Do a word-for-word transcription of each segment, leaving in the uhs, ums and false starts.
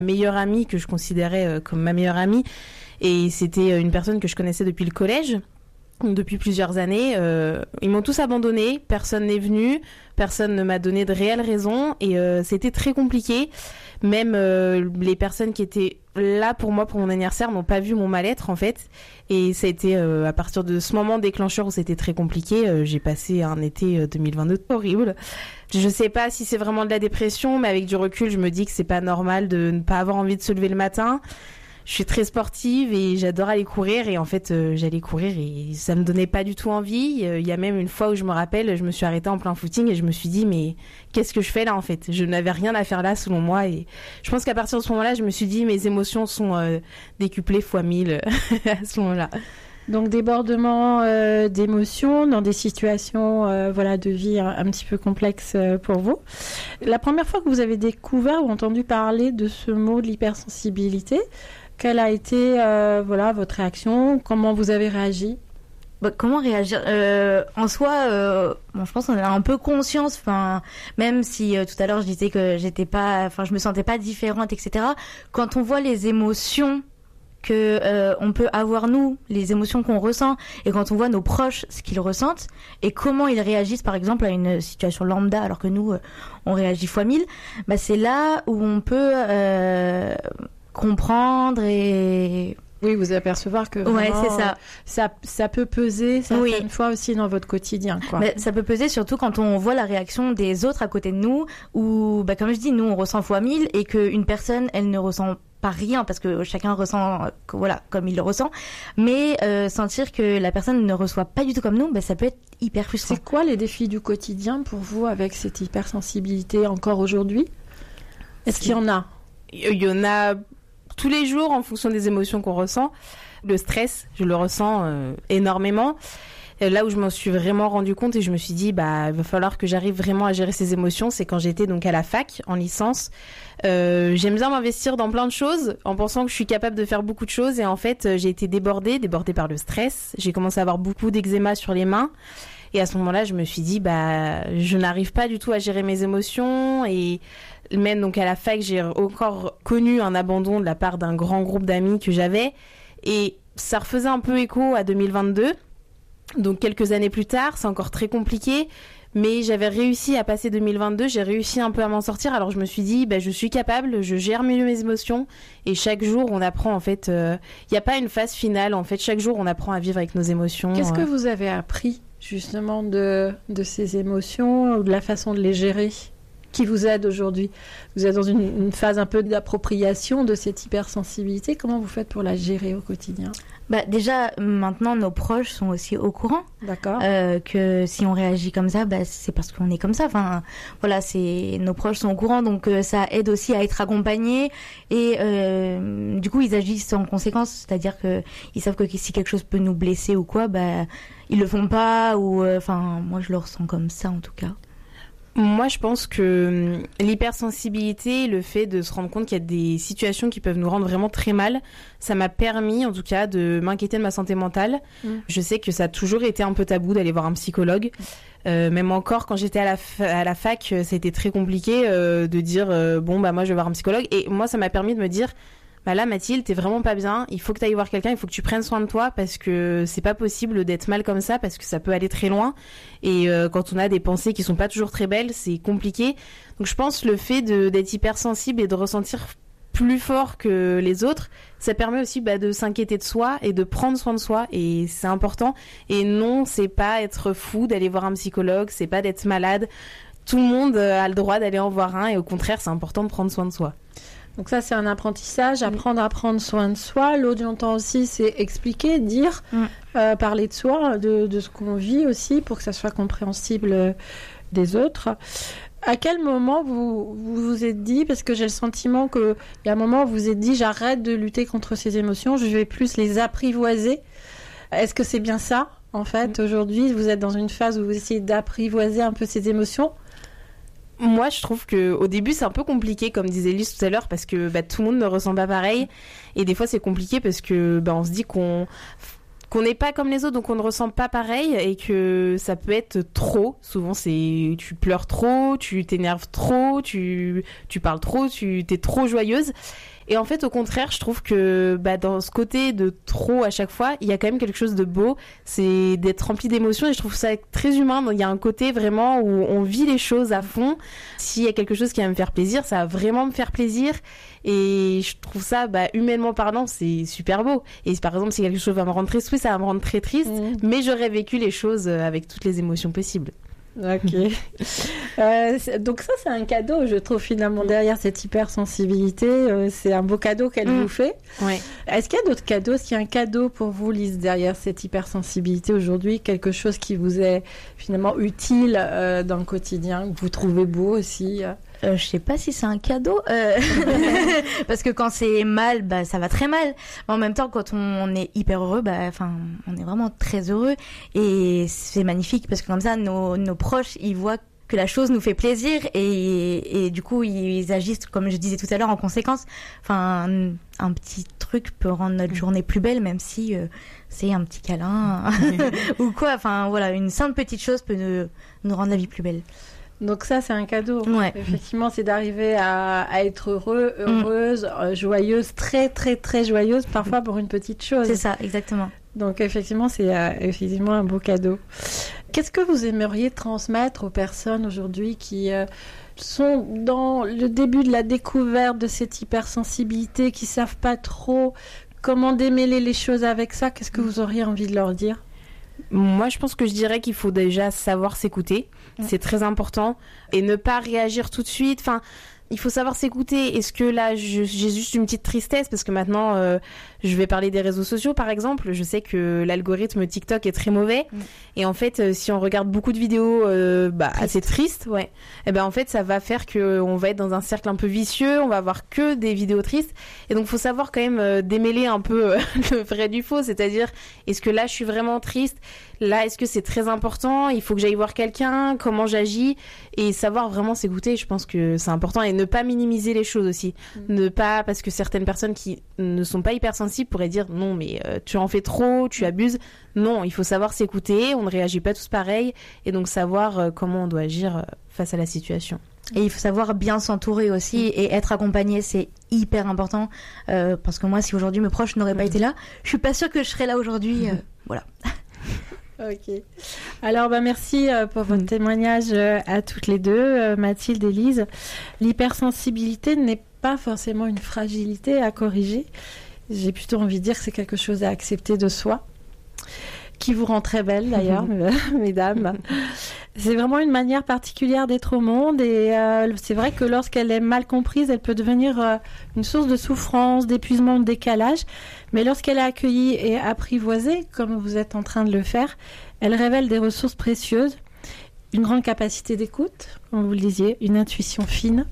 meilleure amie que je considérais euh, comme ma meilleure amie. Et c'était une personne que je connaissais depuis le collège, depuis plusieurs années. Euh, ils m'ont tous abandonnée, personne n'est venu, personne ne m'a donné de réelles raisons et euh, c'était très compliqué. Même euh, les personnes qui étaient là pour moi pour mon anniversaire n'ont pas vu mon mal-être en fait. Et ça a été euh, à partir de ce moment déclencheur où c'était très compliqué. Euh, j'ai passé un été deux mille vingt-deux horrible. Je sais pas si c'est vraiment de la dépression, mais avec du recul, je me dis que c'est pas normal de ne pas avoir envie de se lever le matin. Je suis très sportive et j'adore aller courir et en fait euh, j'allais courir et ça me donnait pas du tout envie. Il euh, y a même une fois où je me rappelle, je me suis arrêtée en plein footing et je me suis dit mais qu'est-ce que je fais là en fait ? Je n'avais rien à faire là selon moi et je pense qu'à partir de ce moment-là, je me suis dit mes émotions sont euh, décuplées fois mille à ce moment-là. Donc débordement euh, d'émotions dans des situations euh, voilà, de vie un, un petit peu complexes euh, pour vous. La première fois que vous avez découvert ou entendu parler de ce mot de l'hypersensibilité, quelle a été euh, voilà, votre réaction ? Comment vous avez réagi ? Bah, comment réagir euh, En soi, euh, bon, je pense qu'on a un peu conscience. Enfin, même si euh, tout à l'heure je disais que j'étais pas, enfin, je me sentais pas différente, et cetera. Quand on voit les émotions que euh, on peut avoir nous, les émotions qu'on ressent, et quand on voit nos proches ce qu'ils ressentent et comment ils réagissent, par exemple à une situation lambda, alors que nous euh, on réagit fois mille, bah c'est là où on peut euh, comprendre et oui, vous apercevoir que vraiment, ouais, c'est ça. Euh, ça, ça peut peser certaines oui. fois aussi dans votre quotidien, quoi. Mais ça peut peser surtout quand on voit la réaction des autres à côté de nous, où, bah, comme je dis, nous on ressent fois mille et qu'une personne, elle ne ressent pas rien parce que chacun ressent, voilà, comme il le ressent. Mais euh, sentir que la personne ne reçoit pas du tout comme nous, bah, ça peut être hyper frustrant. C'est quoi les défis du quotidien pour vous avec cette hypersensibilité encore aujourd'hui ? Est-ce C'est... qu'il y en a ? Il y en a tous les jours en fonction des émotions qu'on ressent. Le stress, je le ressens euh, énormément. Et là où je m'en suis vraiment rendu compte et je me suis dit, bah, il va falloir que j'arrive vraiment à gérer ces émotions, c'est quand j'étais donc à la fac, en licence. Euh, j'aime bien m'investir dans plein de choses en pensant que je suis capable de faire beaucoup de choses et en fait, j'ai été débordée, débordée par le stress. J'ai commencé à avoir beaucoup d'eczéma sur les mains. Et à ce moment-là, je me suis dit, bah, je n'arrive pas du tout à gérer mes émotions. Et même donc à la fac, j'ai encore connu un abandon de la part d'un grand groupe d'amis que j'avais. Et ça refaisait un peu écho à deux mille vingt-deux. Donc quelques années plus tard, c'est encore très compliqué. Mais j'avais réussi à passer deux mille vingt-deux, j'ai réussi un peu à m'en sortir. Alors je me suis dit, bah, je suis capable, je gère mieux mes émotions. Et chaque jour, on apprend en fait. Il euh, n'y a pas une phase finale. En fait, chaque jour, on apprend à vivre avec nos émotions. Qu'est-ce que vous avez appris justement de, de ces émotions ou de la façon de les gérer qui vous aide aujourd'hui ? Vous êtes dans une, une phase un peu d'appropriation de cette hypersensibilité. Comment vous faites pour la gérer au quotidien ? Bah, déjà, maintenant, nos proches sont aussi au courant. D'accord. Euh, que si on réagit comme ça, bah, c'est parce qu'on est comme ça. Enfin, voilà, c'est, nos proches sont au courant, donc euh, ça aide aussi à être accompagné. Et euh, du coup, ils agissent en conséquence. C'est-à-dire que ils savent que si quelque chose peut nous blesser ou quoi, bah, ils le font pas. Ou, enfin, euh, moi, je le ressens comme ça, en tout cas. Moi, je pense que l'hypersensibilité, le fait de se rendre compte qu'il y a des situations qui peuvent nous rendre vraiment très mal, ça m'a permis, en tout cas, de m'inquiéter de ma santé mentale. Mmh. Je sais que ça a toujours été un peu tabou d'aller voir un psychologue. Euh, même encore, quand j'étais à la, fa- à la fac, c'était très compliqué euh, de dire euh, « bon, bah moi, je vais voir un psychologue ». Et moi, ça m'a permis de me dire « bah là, Mathilde, t'es vraiment pas bien, il faut que t'ailles voir quelqu'un, il faut que tu prennes soin de toi parce que c'est pas possible d'être mal comme ça parce que ça peut aller très loin et euh, quand on a des pensées qui sont pas toujours très belles, c'est compliqué. Donc je pense le fait de, d'être hypersensible et de ressentir plus fort que les autres, ça permet aussi bah, de s'inquiéter de soi et de prendre soin de soi et c'est important. Et non, c'est pas être fou d'aller voir un psychologue, c'est pas d'être malade. Tout le monde a le droit d'aller en voir un et au contraire, c'est important de prendre soin de soi. Donc ça, c'est un apprentissage, apprendre à prendre soin de soi. L'autre, j'entends aussi, c'est expliquer, dire, mm. euh, parler de soi, de, de ce qu'on vit aussi, pour que ça soit compréhensible des autres. À quel moment vous vous, vous êtes dit, parce que j'ai le sentiment qu'il y a un moment où vous vous êtes dit, j'arrête de lutter contre ces émotions, je vais plus les apprivoiser. Est-ce que c'est bien ça, en fait, mm. aujourd'hui ? Vous êtes dans une phase où vous essayez d'apprivoiser un peu ces émotions ? Moi, je trouve qu'au début, c'est un peu compliqué, comme disait Lise tout à l'heure, parce que bah, tout le monde ne ressent pas pareil. Et des fois, c'est compliqué parce que bah, on se dit qu'on... qu'on n'est pas comme les autres, donc on ne ressent pas pareil et que ça peut être trop. Souvent, c'est tu pleures trop, tu t'énerves trop, tu, tu parles trop, tu t'es trop joyeuse. Et en fait, au contraire, je trouve que bah, dans ce côté de trop à chaque fois, il y a quand même quelque chose de beau. C'est d'être rempli d'émotions et je trouve ça très humain. Il y a un côté vraiment où on vit les choses à fond. S'il y a quelque chose qui va me faire plaisir, ça va vraiment me faire plaisir. Et je trouve ça, bah, humainement parlant, c'est super beau. Et par exemple, si quelque chose va me rendre triste, oui, ça va me rendre très triste. Mmh. Mais j'aurais vécu les choses avec toutes les émotions possibles. Ok. euh, donc ça, c'est un cadeau, je trouve, finalement, derrière cette hypersensibilité. Euh, c'est un beau cadeau qu'elle mmh. vous fait. Ouais. Est-ce qu'il y a d'autres cadeaux? Est-ce qu'il y a un cadeau pour vous, Lise, derrière cette hypersensibilité aujourd'hui? Quelque chose qui vous est finalement utile euh, dans le quotidien, que vous trouvez beau aussi euh... Euh, je sais pas si c'est un cadeau, euh... parce que quand c'est mal, bah ça va très mal. En même temps, quand on est hyper heureux, bah enfin, on est vraiment très heureux et c'est magnifique parce que comme ça, nos nos proches, ils voient que la chose nous fait plaisir et et du coup, ils agissent comme je disais tout à l'heure en conséquence. Enfin, un, un petit truc peut rendre notre journée plus belle, même si euh, c'est un petit câlin ou quoi. Enfin voilà, une simple petite chose peut nous, nous rendre la vie plus belle. Donc ça, c'est un cadeau. Ouais. Effectivement, c'est d'arriver à, à être heureux, heureuse, mmh. euh, joyeuse, très, très, très joyeuse, parfois pour une petite chose. C'est ça, exactement. Donc effectivement, c'est euh, effectivement un beau cadeau. Qu'est-ce que vous aimeriez transmettre aux personnes aujourd'hui qui euh, sont dans le début de la découverte de cette hypersensibilité, qui savent pas trop comment démêler les choses avec ça? Qu'est-ce que vous auriez envie de leur dire? Moi, je pense que je dirais qu'il faut déjà savoir s'écouter. Ouais. C'est très important. Et ne pas réagir tout de suite. Enfin, il faut savoir s'écouter. Est-ce que là, je, j'ai juste une petite tristesse parce que maintenant, euh, je vais parler des réseaux sociaux, par exemple. Je sais que l'algorithme TikTok est très mauvais. Mmh. Et en fait, euh, si on regarde beaucoup de vidéos euh, bah, Triste. assez tristes, ouais, et ben en fait, ça va faire qu'on va être dans un cercle un peu vicieux. On va avoir que des vidéos tristes. Et donc, il faut savoir quand même euh, démêler un peu euh, le vrai du faux. C'est-à-dire, est-ce que là, je suis vraiment triste? Là, est-ce que c'est très important? Il faut que j'aille voir quelqu'un? Comment j'agis? Et savoir vraiment s'écouter, je pense que c'est important. Et ne pas minimiser les choses aussi. Mmh. Ne pas, parce que certaines personnes qui ne sont pas hypersensibles pourraient dire non, mais euh, tu en fais trop, tu abuses. Non, il faut savoir s'écouter. On ne réagit pas tous pareil. Et donc savoir euh, comment on doit agir euh, face à la situation. Et il faut savoir bien s'entourer aussi et être accompagné, c'est hyper important. Euh, parce que moi, si aujourd'hui mes proches n'auraient pas mmh. été là, je suis pas sûre que je serais là aujourd'hui. Euh, voilà. Ok. Alors, bah, merci euh, pour votre mmh. témoignage euh, à toutes les deux, euh, Mathilde et Lise. L'hypersensibilité n'est pas forcément une fragilité à corriger. J'ai plutôt envie de dire que c'est quelque chose à accepter de soi, qui vous rend très belle d'ailleurs, mmh. mesdames. C'est vraiment une manière particulière d'être au monde et euh, c'est vrai que lorsqu'elle est mal comprise, elle peut devenir euh, une source de souffrance, d'épuisement, de décalage. Mais lorsqu'elle est accueillie et apprivoisée, comme vous êtes en train de le faire, elle révèle des ressources précieuses, une grande capacité d'écoute, comme vous le disiez, une intuition fine,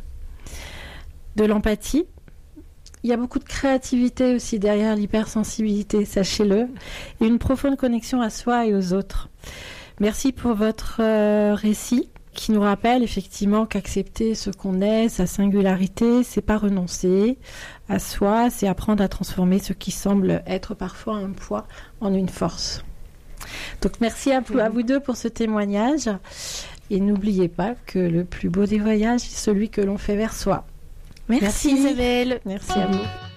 de l'empathie. Il y a beaucoup de créativité aussi derrière l'hypersensibilité, sachez-le, et une profonde connexion à soi et aux autres. Merci pour votre euh, récit qui nous rappelle effectivement qu'accepter ce qu'on est, sa singularité, c'est pas renoncer à soi, c'est apprendre à transformer ce qui semble être parfois un poids en une force. Donc merci à vous, à vous deux pour ce témoignage et n'oubliez pas que le plus beau des voyages est celui que l'on fait vers soi. Merci, merci Isabelle. Merci à vous.